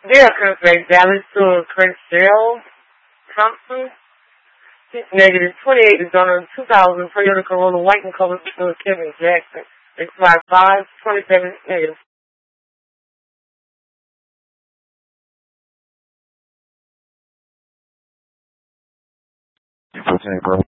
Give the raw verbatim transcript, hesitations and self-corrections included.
They are correct. Dallas to Crenshaw Thompson. Negative twenty-eight is on a two thousand Toyota Corolla white and colored to Kevin Jackson. X Y five twenty-seven negative. fourteen, bro.